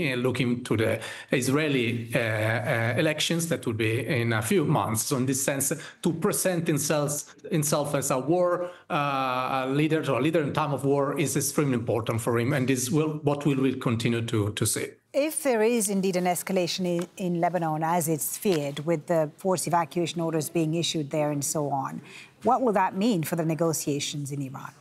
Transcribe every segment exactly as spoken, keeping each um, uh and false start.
be looking to the Israeli uh, uh, elections that will be in a few months. So in this sense, to present himself, himself as a war uh, leader or a leader in time of war is extremely important for him, and this will what we will continue to, to see. If there is indeed an escalation in, in Lebanon, as it's feared, with the forced evacuation orders being issued there and so on, what will that mean for the negotiations in Iran?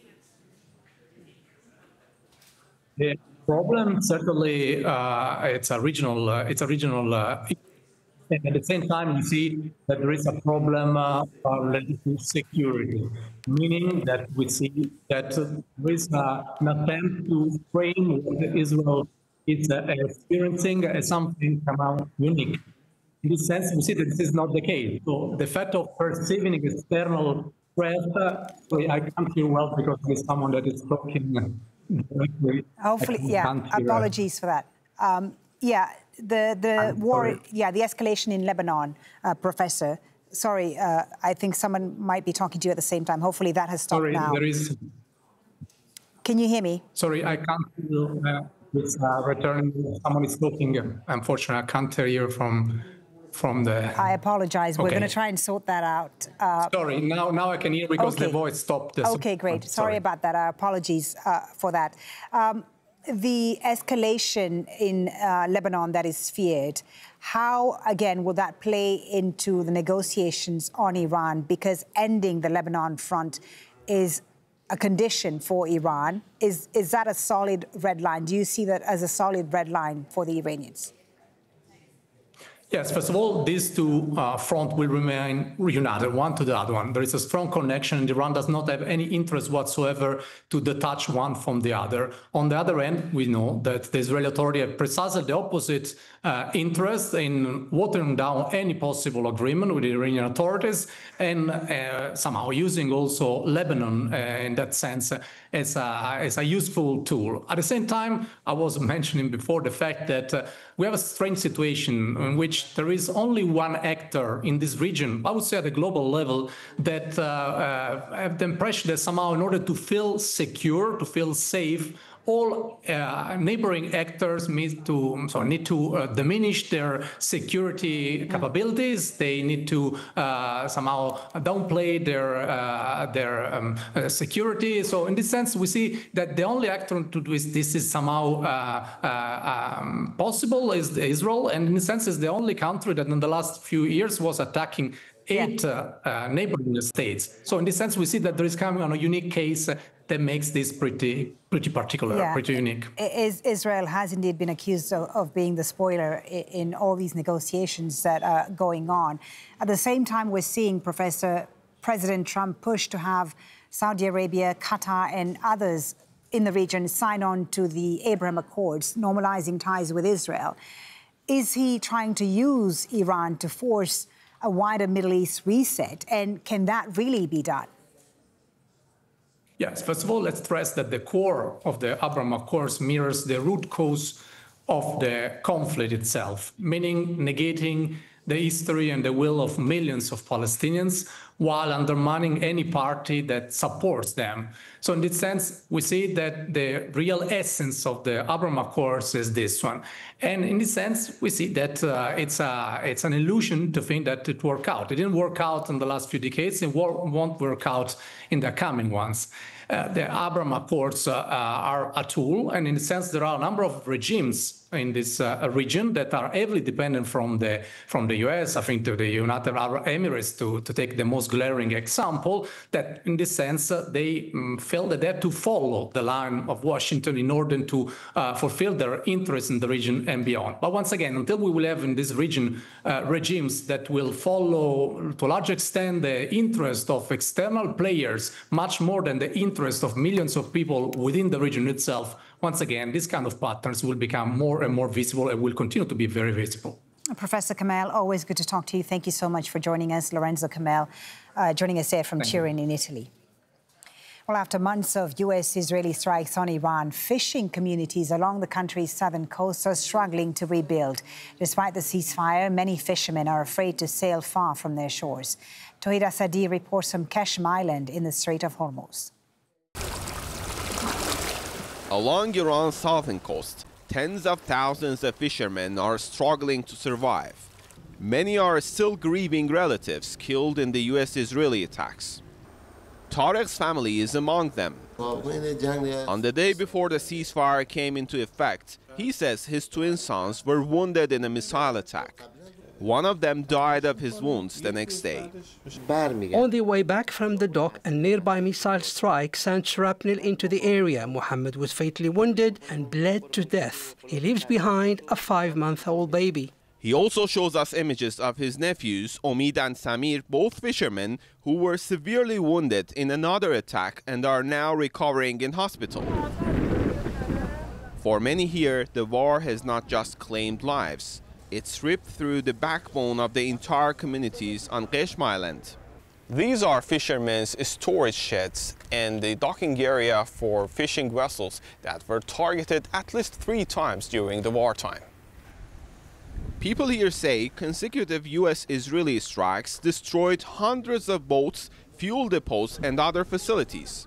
The problem certainly uh, it's a regional uh, it's a regional uh, and at the same time you see that there is a problem uh, related to security, meaning that we see that there is uh, an attempt to frame what Israel is uh, experiencing as something somehow unique. In this sense, we see that this is not the case. So the fact of perceiving external threat, uh, I can't hear well because there's someone that is talking. Hopefully, yeah. Apologies for that. Um, yeah, the the I'm war, sorry. yeah, the escalation in Lebanon, uh, Professor. Sorry, uh, I think someone might be talking to you at the same time. Hopefully, that has stopped sorry, now. There is. Can you hear me? Sorry, I can't hear. Uh, it's uh, returning. Someone is talking. Unfortunately, I can't hear you from. From the... I apologize. Okay. We're going to try and sort that out. Uh, sorry, now now I can hear because okay. the voice stopped. The... Okay, great. Sorry. sorry about that. Uh, apologies uh, for that. Um, the escalation in uh, Lebanon that is feared, how, again, will that play into the negotiations on Iran? Because ending the Lebanon front is a condition for Iran. Is, is that a solid red line? Do you see that as a solid red line for the Iranians? Yes, first of all, these two uh, fronts will remain united, one to the other one. There is a strong connection, and Iran does not have any interest whatsoever to detach one from the other. On the other end, we know that the Israeli authority have precisely the opposite uh, interest in watering down any possible agreement with the Iranian authorities, and uh, somehow using also Lebanon uh, in that sense uh, as, a, as a useful tool. At the same time, I was mentioning before the fact that uh, we have a strange situation in which there is only one actor in this region, I would say at a global level, that uh, uh, have the impression that somehow in order to feel secure, to feel safe, all uh, neighboring actors need to, sorry, need to uh, diminish their security capabilities. They need to uh, somehow downplay their uh, their um, uh, security. So in this sense, we see that the only actor to do this is somehow uh, uh, um, possible is Israel, and in a sense is the only country that in the last few years was attacking eight yeah. uh, uh, neighboring states. So in this sense, we see that there is coming on a unique case uh, that makes this pretty pretty particular, yeah. pretty unique. Is, Israel has indeed been accused of, of being the spoiler in, in all these negotiations that are going on. At the same time, we're seeing, Professor, President Trump push to have Saudi Arabia, Qatar and others in the region sign on to the Abraham Accords, normalizing ties with Israel. Is he trying to use Iran to force a wider Middle East reset, and can that really be done? Yes, first of all, let's stress that the core of the Abraham Accords mirrors the root cause of the conflict itself, meaning negating the history and the will of millions of Palestinians while undermining any party that supports them. So in this sense, we see that the real essence of the Abraham Accords is this one. And in this sense, we see that uh, it's, a, it's an illusion to think that it worked out. It didn't work out in the last few decades. It won't work out in the coming ones. Uh, the Abraham Accords uh, are a tool, and in a sense, there are a number of regimes in this uh, region that are heavily dependent from the from the U S. I think to the United Arab Emirates, to, to take the most glaring example, that in this sense, uh, they um, felt that they had to follow the line of Washington in order to uh, fulfill their interests in the region and beyond. But once again, until we will have in this region uh, regimes that will follow, to a large extent, the interest of external players, much more than the interest of millions of people within the region itself, once again, these kind of patterns will become more and more visible and will continue to be very visible. Professor Kamel, always good to talk to you. Thank you so much for joining us. Lorenzo Kamel, uh, joining us here from Thank Turin you. in Italy. Well, after months of U S-Israeli strikes on Iran, fishing communities along the country's southern coast are struggling to rebuild. Despite the ceasefire, many fishermen are afraid to sail far from their shores. Tawhid Asadi reports from Keshem Island in the Strait of Hormuz. Along Iran's southern coast, Tens of thousands of fishermen are struggling to survive. Many are still grieving relatives killed in the U S Israeli attacks. Tarek's family is among them. On the day before the ceasefire came into effect, he says his twin sons were wounded in a missile attack. One of them died of his wounds the next day. On the way back from the dock, a nearby missile strike sent shrapnel into the area. Mohammed was fatally wounded and bled to death. He leaves behind a five-month-old baby. He also shows us images of his nephews, Omid and Samir, both fishermen, who were severely wounded in another attack and are now recovering in hospital. For many here, the war has not just claimed lives. It's ripped through the backbone of the entire communities on Qeshm Island. These are fishermen's storage sheds and the docking area for fishing vessels that were targeted at least three times during the wartime. People here say consecutive U S-Israeli strikes destroyed hundreds of boats, fuel depots, and other facilities.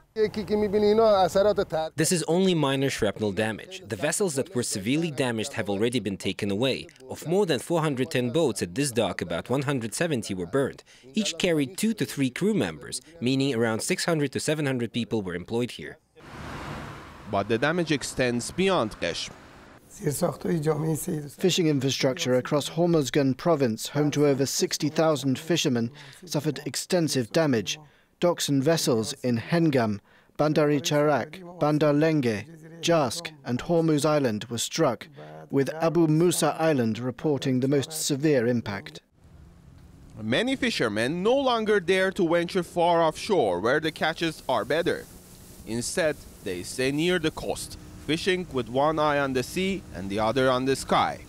This is only minor shrapnel damage. The vessels that were severely damaged have already been taken away. Of more than four hundred ten boats at this dock, about one hundred seventy were burned. Each carried two to three crew members, meaning around six hundred to seven hundred people were employed here. But the damage extends beyond Qeshm. Fishing infrastructure across Hormozgan province, home to over sixty thousand fishermen, suffered extensive damage. Docks and vessels in Hengam, Bandar-e Charak, Bandar Lenge, Jask and Hormuz Island were struck, with Abu Musa Island reporting the most severe impact. Many fishermen no longer dare to venture far offshore where the catches are better. Instead, they stay near the coast, fishing with one eye on the sea and the other on the sky.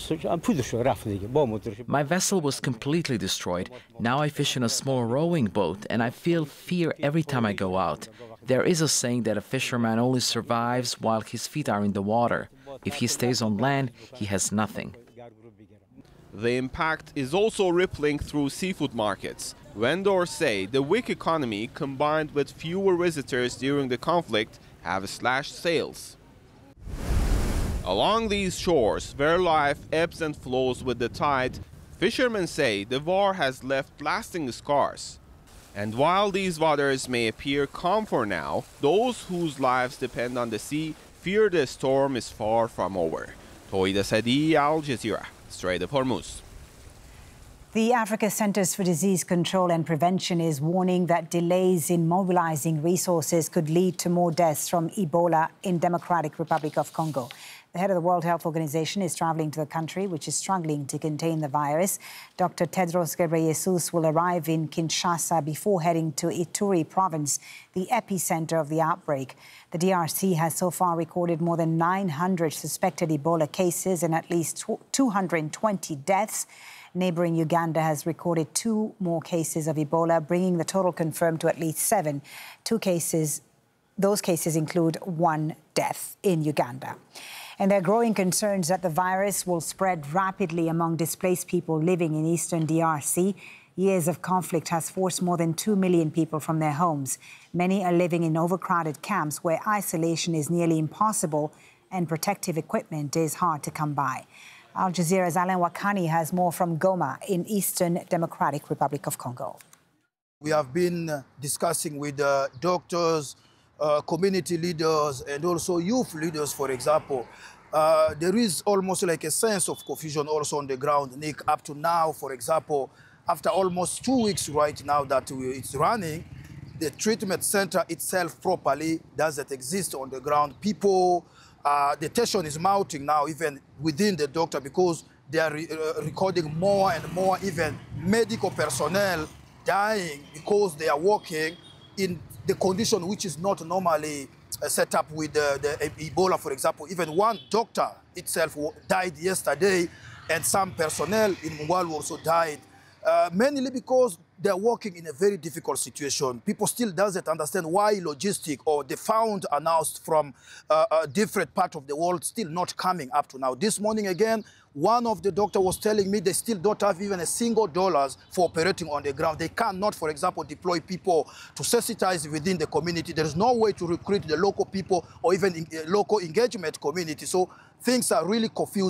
My vessel was completely destroyed. Now I fish in a small rowing boat and I feel fear every time I go out. There is a saying that a fisherman only survives while his feet are in the water. If he stays on land, he has nothing. The impact is also rippling through seafood markets. Vendors say the weak economy combined with fewer visitors during the conflict have slashed sales. Along these shores, where life ebbs and flows with the tide, fishermen say the war has left lasting scars. And while these waters may appear calm for now, those whose lives depend on the sea fear the storm is far from over. Tawhid Asadi, Al Jazeera, Strait of Hormuz. The Africa Centers for Disease Control and Prevention is warning that delays in mobilizing resources could lead to more deaths from Ebola in Democratic Republic of Congo. The head of the World Health Organization is traveling to the country, which is struggling to contain the virus. Doctor Tedros Ghebreyesus will arrive in Kinshasa before heading to Ituri province, the epicenter of the outbreak. The D R C has so far recorded more than nine hundred suspected Ebola cases and at least two hundred twenty deaths. Neighboring Uganda has recorded two more cases of Ebola, bringing the total confirmed to at least seven. Two cases, those cases include one death in Uganda. And there are growing concerns that the virus will spread rapidly among displaced people living in eastern D R C. Years of conflict has forced more than two million people from their homes. Many are living in overcrowded camps where isolation is nearly impossible and protective equipment is hard to come by. Al Jazeera's Alain Wakani has more from Goma in Eastern Democratic Republic of Congo. We have been discussing with uh, doctors, uh, community leaders, and also youth leaders, for example. Uh, there is almost like a sense of confusion also on the ground, Nick. Up to now, for example, after almost two weeks right now that we, it's running, the treatment center itself properly doesn't exist on the ground. People, uh, the tension is mounting now even within the doctor because they are re uh, recording more and more even medical personnel dying because they are working in the condition which is not normally uh, set up with uh, the Ebola, for example. Even one doctor itself died yesterday and some personnel in Mungwalu also died. Uh, mainly because they're working in a very difficult situation. People still doesn't understand why logistic or the fund announced from uh, a different part of the world still not coming up to now. This morning again, one of the doctor was telling me they still don't have even a single dollars for operating on the ground. They cannot, for example, deploy people to sensitize within the community. There is no way to recruit the local people or even in, uh, local engagement community. So things are really confused.